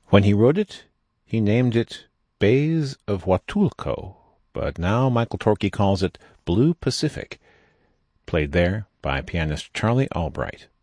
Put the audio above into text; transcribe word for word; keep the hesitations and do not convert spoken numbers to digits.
When he wrote it, he named it Bays of Huatulco, but now Michael Torke calls it Blue Pacific, played there by pianist Charlie Albright.